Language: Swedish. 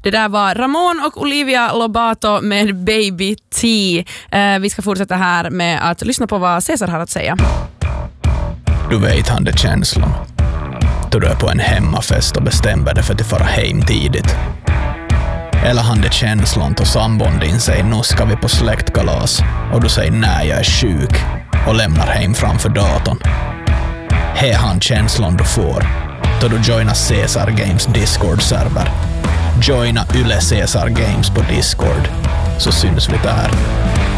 Det där var Ramon och Olivia Lobato med Baby T. Vi ska fortsätta här med att lyssna på vad Cesar har att säga. Du vet han det känslan. Då du är på en hemmafest och bestämmer dig för att fara hem tidigt. Eller han det känslan då sambon din säger nu ska vi på släktkalas och du säger nej jag är sjuk och lämnar hem framför datorn. Här han känslan du får då du joinar Cesar Games Discord-server. Joina Yle Cesar Games på Discord så syns vi där.